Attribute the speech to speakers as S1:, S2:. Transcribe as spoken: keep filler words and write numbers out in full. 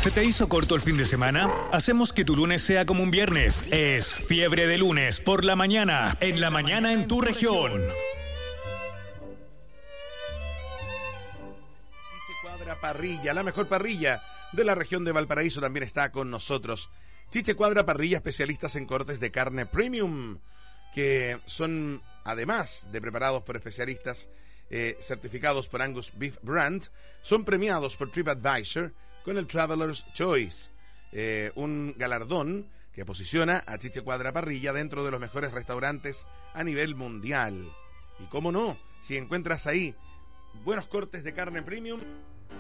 S1: ¿Se te hizo corto el fin de semana? Hacemos que tu lunes sea como un viernes. Es Fiebre de Lunes por la mañana, en la mañana en tu región.
S2: Chiche Cuadra Parrilla, la mejor parrilla de la región de Valparaíso, también está con nosotros. Chiche Cuadra Parrilla, especialistas en cortes de carne premium, que son, además de preparados por especialistas eh, certificados por Angus Beef Brand, son premiados por TripAdvisor con el Traveler's Choice, eh, un galardón que posiciona a Chiche Cuadra Parrilla dentro de los mejores restaurantes a nivel mundial. Y cómo no, si encuentras ahí buenos cortes de carne premium,